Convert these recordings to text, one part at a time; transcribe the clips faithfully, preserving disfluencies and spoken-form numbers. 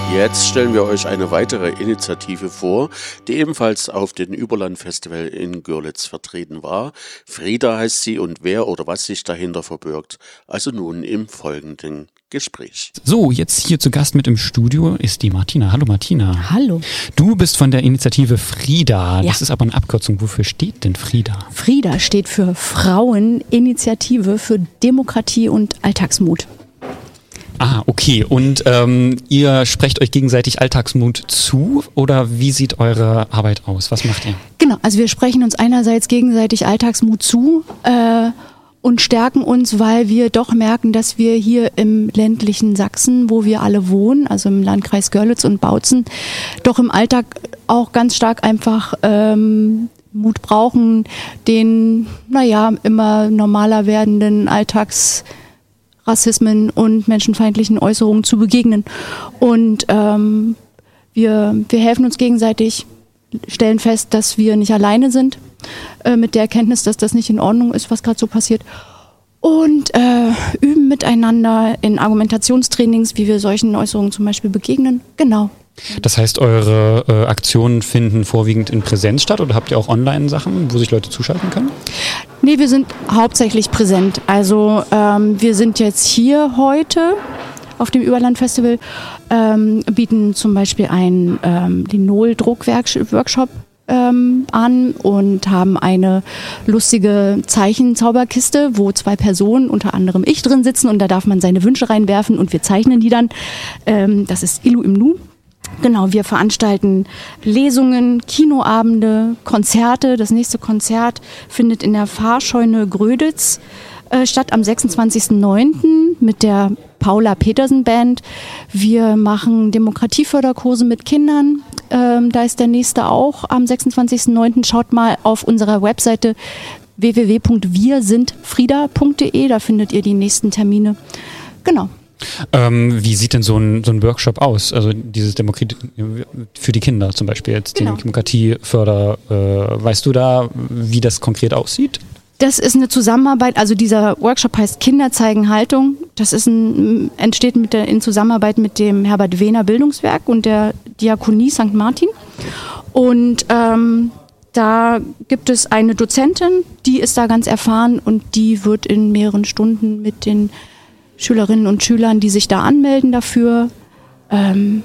Jetzt stellen wir euch eine weitere Initiative vor, die ebenfalls auf dem Überland-Festival in Görlitz vertreten war. Frida heißt sie und wer oder was sich dahinter verbirgt, also nun im folgenden Gespräch. So, jetzt hier zu Gast mit im Studio ist die Martina. Hallo Martina. Hallo. Du bist von der Initiative Frida. Ja. Das ist aber eine Abkürzung. Wofür steht denn Frida? Frida steht für Fraueninitiative für Demokratie und Alltagsmut. Ah, okay. Und ähm, ihr sprecht euch gegenseitig Alltagsmut zu oder wie sieht eure Arbeit aus? Was macht ihr? Genau, also wir sprechen uns einerseits gegenseitig Alltagsmut zu äh, und stärken uns, weil wir doch merken, dass wir hier im ländlichen Sachsen, wo wir alle wohnen, also im Landkreis Görlitz und Bautzen, doch im Alltag auch ganz stark einfach ähm, Mut brauchen, den, naja, immer normaler werdenden Alltags Rassismen und menschenfeindlichen Äußerungen zu begegnen. Und ähm, wir, wir helfen uns gegenseitig, stellen fest, dass wir nicht alleine sind, äh, mit der Erkenntnis, dass das nicht in Ordnung ist, was gerade so passiert. Und äh, üben miteinander in Argumentationstrainings, wie wir solchen Äußerungen zum Beispiel begegnen. Genau. Das heißt, eure äh, Aktionen finden vorwiegend in Präsenz statt oder habt ihr auch Online-Sachen, wo sich Leute zuschalten können? Nee, wir sind hauptsächlich präsent. Also ähm, wir sind jetzt hier heute auf dem Überland-Festival, ähm, bieten zum Beispiel einen ähm, Linol-Druck-Workshop ähm, an und haben eine lustige Zeichenzauberkiste, wo zwei Personen, unter anderem ich, drin sitzen und da darf man seine Wünsche reinwerfen und wir zeichnen die dann. Ähm, das ist Ilu im Nu. Genau, wir veranstalten Lesungen, Kinoabende, Konzerte. Das nächste Konzert findet in der Fahrscheune Gröditz äh, statt am sechsundzwanzigsten neunten mit der Paula Petersen Band. Wir machen Demokratieförderkurse mit Kindern. Ähm, da ist der nächste auch am sechsundzwanzigsten neunten Schaut mal auf unserer Webseite w w w punkt wir sind frida punkt de. Da findet ihr die nächsten Termine. Genau. Ähm, wie sieht denn so ein, so ein Workshop aus? Also dieses Demokratie für die Kinder zum Beispiel, jetzt Genau. die Demokratieförder. Äh, weißt du da, wie das konkret aussieht? Das ist eine Zusammenarbeit, also dieser Workshop heißt Kinder zeigen Haltung. Das ist ein, entsteht mit der, in Zusammenarbeit mit dem Herbert Wehner Bildungswerk und der Diakonie Sankt Martin. Und ähm, da gibt es eine Dozentin, die ist da ganz erfahren und die wird in mehreren Stunden mit den Schülerinnen und Schülern, die sich da anmelden dafür, ähm,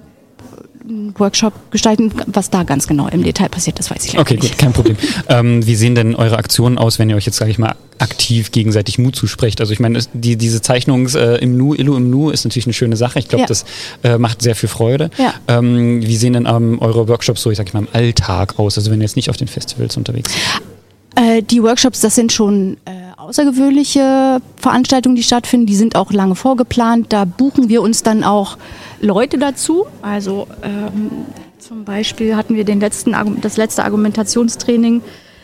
einen Workshop gestalten. Was da ganz genau im Detail passiert, das weiß ich leider Okay, nicht. gut, kein Problem. ähm, wie sehen denn eure Aktionen aus, wenn ihr euch jetzt, sage ich mal, aktiv gegenseitig Mut zusprecht? Also ich meine, die, diese Zeichnung äh, im Nu, Ilu im Nu ist natürlich eine schöne Sache. Ich glaube, Ja. das äh, macht sehr viel Freude. Ja. Ähm, wie sehen denn ähm, eure Workshops so, ich sage mal, im Alltag aus? Also wenn ihr jetzt nicht auf den Festivals unterwegs seid? Äh, die Workshops, das sind schon äh, außergewöhnliche Veranstaltungen, die stattfinden. Die sind auch lange vorgeplant. Da buchen wir uns dann auch Leute dazu. Also ähm, zum Beispiel hatten wir den letzten, das letzte Argumentationstraining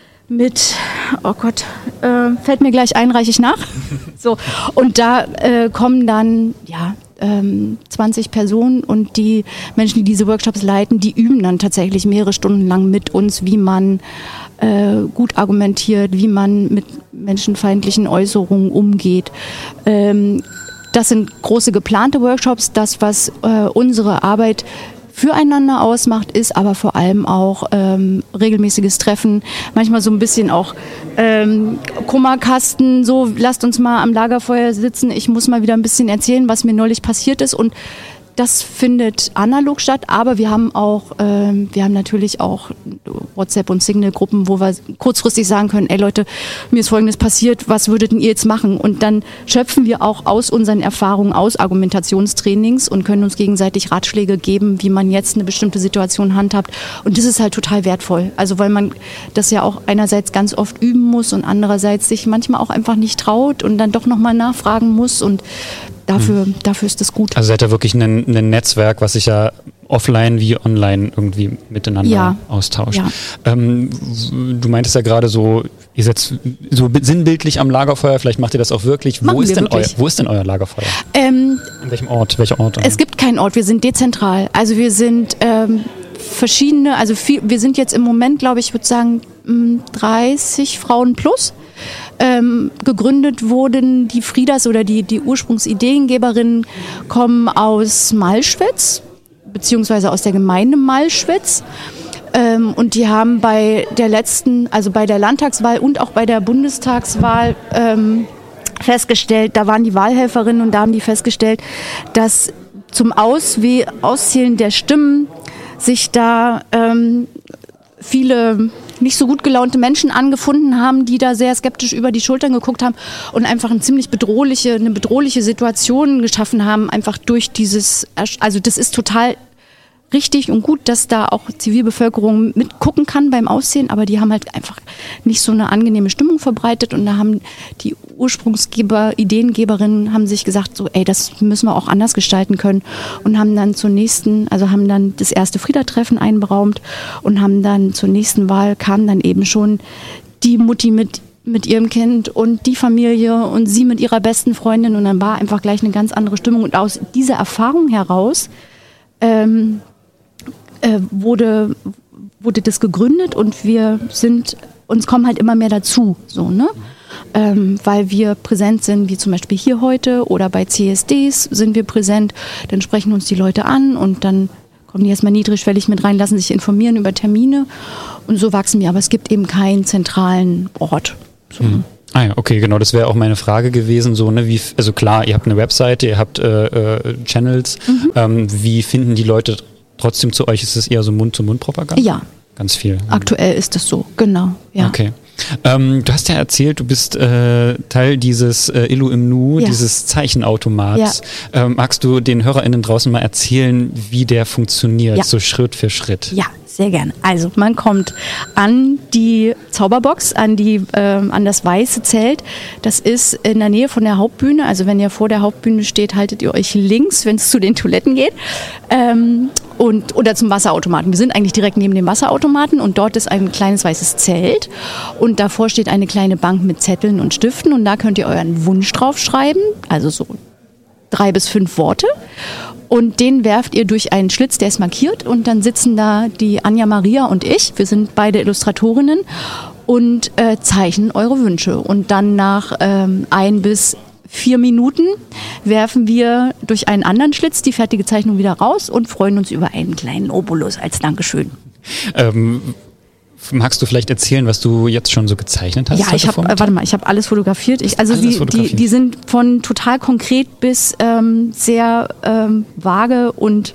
mit, oh Gott, äh, fällt mir gleich ein, reiche ich nach. So, und da äh, kommen dann, ja, ähm, zwanzig Personen und die Menschen, die diese Workshops leiten, die üben dann tatsächlich mehrere Stunden lang mit uns, wie man äh, gut argumentiert, wie man mit menschenfeindlichen Äußerungen umgeht. Ähm, das sind große geplante Workshops. Das, was äh, unsere Arbeit füreinander ausmacht, ist aber vor allem auch ähm, regelmäßiges Treffen, manchmal so ein bisschen auch ähm, Kummerkasten, so lasst uns mal am Lagerfeuer sitzen, ich muss mal wieder ein bisschen erzählen, was mir neulich passiert ist und das findet analog statt, aber wir haben auch, ähm, wir haben natürlich auch WhatsApp- und Signal-Gruppen, wo wir kurzfristig sagen können, ey Leute, mir ist Folgendes passiert, was würdet ihr jetzt machen? Und dann schöpfen wir auch aus unseren Erfahrungen, aus Argumentationstrainings und können uns gegenseitig Ratschläge geben, wie man jetzt eine bestimmte Situation handhabt. Und das ist halt total wertvoll. Also weil man das ja auch einerseits ganz oft üben muss und andererseits sich manchmal auch einfach nicht traut und dann doch nochmal nachfragen muss und Dafür, mhm. dafür ist das gut. Also seid ihr wirklich ein, ein Netzwerk, was sich ja offline wie online irgendwie miteinander ja. austauscht. Ja. Ähm, du meintest ja gerade so, ihr seid so sinnbildlich am Lagerfeuer, vielleicht macht ihr das auch wirklich. Wo ist, denn euer, wo ist denn euer Lagerfeuer? Ähm, In welchem Ort? Welcher Ort? Es gibt keinen Ort, wir sind dezentral. Also wir sind ähm, verschiedene, also viel, wir sind jetzt im Moment, glaube ich, würde sagen dreißig Frauen plus. Ähm, gegründet wurden die Fridas oder die, die Ursprungsideengeberinnen kommen aus Malschwitz beziehungsweise aus der Gemeinde Malschwitz. Ähm, und die haben bei der letzten, also bei der Landtagswahl und auch bei der Bundestagswahl ähm, festgestellt, da waren die Wahlhelferinnen und da haben die festgestellt, dass zum Auswe- Auszählen der Stimmen sich da ähm, viele nicht so gut gelaunte Menschen angefunden haben, die da sehr skeptisch über die Schultern geguckt haben und einfach eine ziemlich bedrohliche, eine bedrohliche Situation geschaffen haben, einfach durch dieses, also das ist total richtig und gut, dass da auch Zivilbevölkerung mitgucken kann beim Aussehen, aber die haben halt einfach nicht so eine angenehme Stimmung verbreitet und da haben die Ursprungsgeber, Ideengeberinnen haben sich gesagt, so ey, das müssen wir auch anders gestalten können und haben dann zur nächsten, also haben dann das erste Frieda-Treffen einberaumt und haben dann zur nächsten Wahl kam dann eben schon die Mutti mit mit ihrem Kind und die Familie und sie mit ihrer besten Freundin und dann war einfach gleich eine ganz andere Stimmung und aus dieser Erfahrung heraus ähm, Äh, wurde, wurde das gegründet und wir sind, uns kommen halt immer mehr dazu, so, ne? Ähm, weil wir präsent sind, wie zum Beispiel hier heute oder bei C S Ds sind wir präsent, dann sprechen uns die Leute an und dann kommen die erstmal niedrigschwellig mit rein, lassen sich informieren über Termine und so wachsen wir, aber es gibt eben keinen zentralen Ort. So. Mhm. Ah ja, okay, genau, das wäre auch meine Frage gewesen, so, ne, wie, also klar, ihr habt eine Webseite, ihr habt äh, äh, Channels, mhm. ähm, wie finden die Leute trotzdem zu euch? Ist es eher so Mund-zu-Mund-Propaganda? Ja. Ganz viel. Aktuell ist es so, genau. Ja. Okay. Ähm, du hast ja erzählt, du bist äh, Teil dieses äh, Illu im Nu, ja. dieses Zeichenautomats. Ja. Ähm, magst du den HörerInnen draußen mal erzählen, wie der funktioniert, ja. so Schritt für Schritt? Ja, sehr gerne. Also man kommt an die Zauberbox, an, die, ähm, an das weiße Zelt. Das ist in der Nähe von der Hauptbühne. Also wenn ihr vor der Hauptbühne steht, haltet ihr euch links, wenn es zu den Toiletten geht. Ähm, und, oder zum Wasserautomaten. Wir sind eigentlich direkt neben dem Wasserautomaten und dort ist ein kleines weißes Zelt und davor steht eine kleine Bank mit Zetteln und Stiften und da könnt ihr euren Wunsch draufschreiben, also so drei bis fünf Worte und den werft ihr durch einen Schlitz, der ist markiert und dann sitzen da die Anja Maria und ich, wir sind beide Illustratorinnen und äh, zeichnen eure Wünsche und dann nach ähm, ein bis vier Minuten werfen wir durch einen anderen Schlitz die fertige Zeichnung wieder raus und freuen uns über einen kleinen Obolus als Dankeschön. Ähm, magst du vielleicht erzählen, was du jetzt schon so gezeichnet hast? Ja, ich habe, äh, warte mal, ich habe alles fotografiert. Ich, also alles die, fotografiert. Die, die sind von total konkret bis ähm, sehr ähm, vage und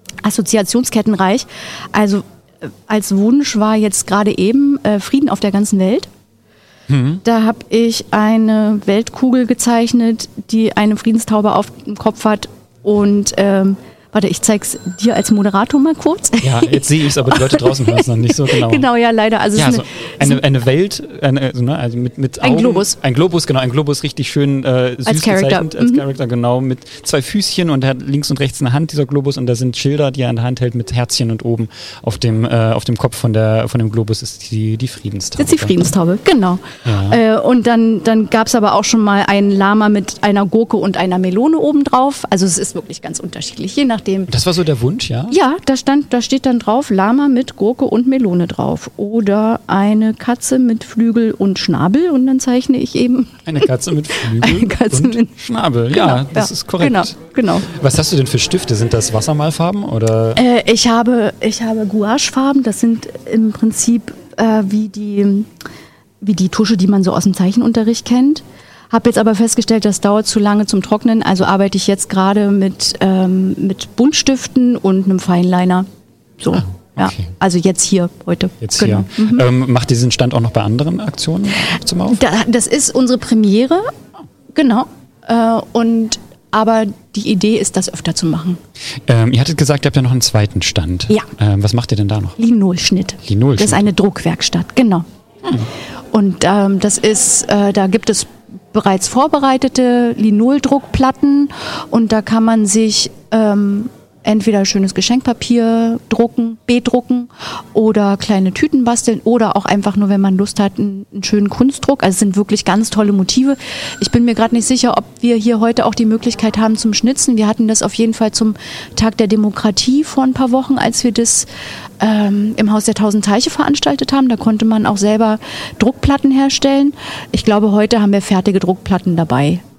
assoziationskettenreich. Also äh, als Wunsch war jetzt gerade eben äh, Frieden auf der ganzen Welt. Mhm. Da habe ich eine Weltkugel gezeichnet, die eine Friedenstaube auf dem Kopf hat und ähm, warte, ich zeig's dir als Moderator mal kurz. Ja, jetzt sehe ich es, aber die Leute draußen hören es noch nicht so genau. Genau, ja, leider. Also ja, es ist so eine, eine, eine Welt, eine, also, ne, also mit, mit ein Augen, Globus. Ein Globus, genau, ein Globus richtig schön äh, süß als Charakter. gezeichnet, als mhm. Charakter, genau, mit zwei Füßchen und er hat links und rechts eine Hand, dieser Globus, und da sind Schilder, die er in der Hand hält mit Herzchen und oben auf dem, äh, auf dem Kopf von, der, von dem Globus ist die, die Friedenstaube. Das ist die Friedenstaube, genau. Ja. Äh, und dann, dann gab es aber auch schon mal einen Lama mit einer Gurke und einer Melone obendrauf. Also es ist wirklich ganz unterschiedlich, je nachdem. Das war so der Wunsch, ja? Ja, da stand, da steht dann drauf Lama mit Gurke und Melone drauf. Oder eine Katze mit Flügel und Schnabel und dann zeichne ich eben... Eine Katze mit Flügel eine Katze und mit Schnabel, genau, ja, das ja, ist korrekt. Genau, genau. Was hast du denn für Stifte? Sind das Wassermalfarben oder? Äh, ich habe, ich habe Gouachefarben, das sind im Prinzip äh, wie die, wie die Tusche, die man so aus dem Zeichenunterricht kennt. Habe jetzt aber festgestellt, das dauert zu lange zum Trocknen, also arbeite ich jetzt gerade mit, ähm, mit Buntstiften und einem Feinliner. So, ah, okay. Ja. Also jetzt hier, heute. Jetzt genau. hier. Mhm. Ähm, macht diesen Stand auch noch bei anderen Aktionen zum Auf? Da, das ist unsere Premiere, genau. Äh, und aber die Idee ist, das öfter zu machen. Ähm, ihr hattet gesagt, ihr habt ja noch einen zweiten Stand. Ja. Ähm, was macht ihr denn da noch? Linolschnitt. Linolschnitt. Das ist eine Druckwerkstatt, genau. Hm. Und ähm, das ist, äh, da gibt es bereits vorbereitete Linoldruckplatten und da kann man sich ähm, entweder schönes Geschenkpapier drucken, bedrucken oder kleine Tüten basteln oder auch einfach nur, wenn man Lust hat, einen, einen schönen Kunstdruck. Also es sind wirklich ganz tolle Motive. Ich bin mir gerade nicht sicher, ob wir hier heute auch die Möglichkeit haben zum Schnitzen. Wir hatten das auf jeden Fall zum Tag der Demokratie vor ein paar Wochen, als wir das ähm, im Haus der Tausend Teiche veranstaltet haben. Da konnte man auch selber Druckplatten herstellen. Ich glaube, heute haben wir fertige Druckplatten dabei.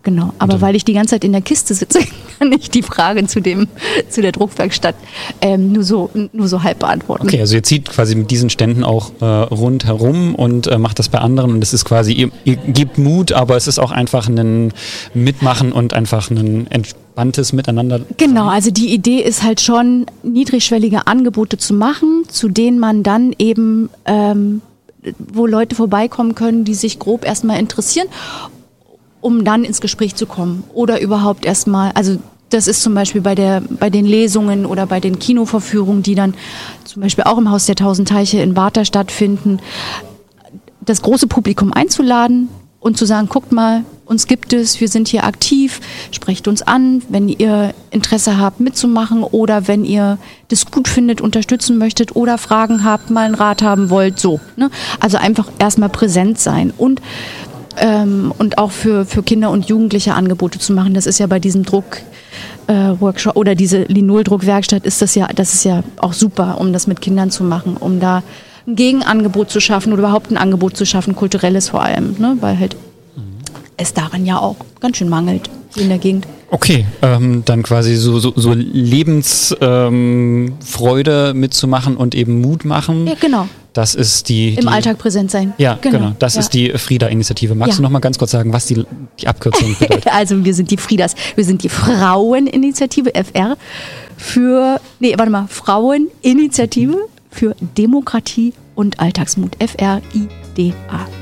genau. Aber weil ich die ganze Zeit in der Kiste sitze, kann ich die Frage zu dem, zu der Druckwerkstatt ähm, nur so, nur so halb beantworten. Okay, also ihr zieht quasi mit diesen Ständen auch äh, rundherum und äh, macht das bei anderen und es ist quasi, ihr, ihr gebt Mut, aber es ist auch einfach ein Mitmachen und einfach ein entspanntes Miteinander. Genau, also die Idee ist halt schon, niedrigschwellige Angebote zu machen, zu denen man dann eben, ähm, wo Leute vorbeikommen können, die sich grob erstmal interessieren, um dann ins Gespräch zu kommen oder überhaupt erstmal, also das ist zum Beispiel bei der, bei den Lesungen oder bei den Kinoverführungen, die dann zum Beispiel auch im Haus der Tausend Teiche in Warta stattfinden, das große Publikum einzuladen und zu sagen, guckt mal, uns gibt es, wir sind hier aktiv, sprecht uns an, wenn ihr Interesse habt mitzumachen oder wenn ihr das gut findet, unterstützen möchtet oder Fragen habt, mal einen Rat haben wollt, so. Ne? Also einfach erstmal präsent sein und ähm, und auch für, für Kinder und Jugendliche Angebote zu machen. Das ist ja bei diesem Druck äh, Workshop oder diese Linol-Druckwerkstatt ist das ja, das ist ja auch super, um das mit Kindern zu machen, um da ein Gegenangebot zu schaffen oder überhaupt ein Angebot zu schaffen, kulturelles vor allem, ne? Weil halt es daran ja auch ganz schön mangelt in der Gegend. Okay, ähm, dann quasi so, so, so Lebensfreude ähm, mitzumachen und eben Mut machen. Ja, genau. Das ist die... Im die, Alltag präsent sein. Ja, genau. genau. Das ja. ist die Frieda-Initiative. Magst ja. du noch mal ganz kurz sagen, was die, die Abkürzung bedeutet? Also wir sind die Friedas. Wir sind die Fraueninitiative, F R, für... Nee, warte mal. Fraueninitiative für Demokratie und Alltagsmut. F R I D A.